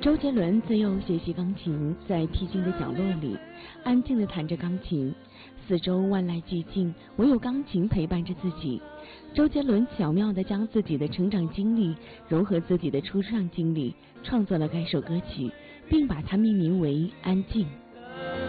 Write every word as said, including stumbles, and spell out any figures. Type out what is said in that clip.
周杰伦自幼学习钢琴，在僻静的角落里，安静地弹着钢琴，四周万籁寂静，唯有钢琴陪伴着自己。周杰伦巧妙地将自己的成长经历融合自己的出唱经历，创作了该首歌曲，并把它命名为《安静》。